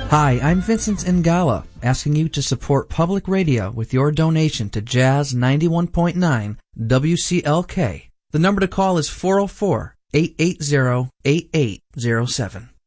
Hi, I'm Vincent Ngala, asking you to support public radio with your donation to Jazz 91.9 WCLK. The number to call is 404-880-8807.